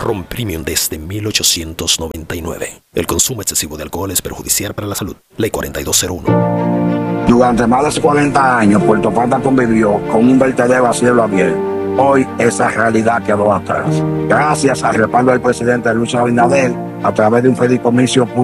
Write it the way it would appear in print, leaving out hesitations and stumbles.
Ron Premium desde 1899. El consumo excesivo de alcohol es perjudicial para la salud. Ley 4201. Durante más de 40 años, Puerto Plata convivió con un vertedero a cielo abierto. Hoy esa realidad quedó atrás. Gracias al respaldo del presidente Luis Abinader, a través de un fideicomiso